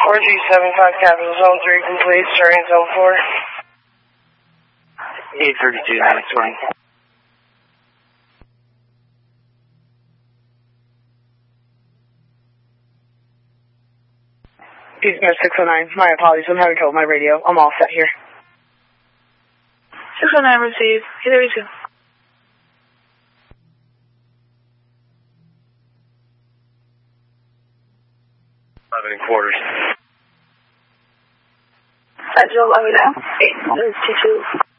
4G75 Capital Zone 3 complete, starting Zone 4. 832, next one. Eastman 609, my apologies, I'm having trouble with my radio. I'm all set here. 609 received, 832. 11 quarters. That's 11 now. 8, 22.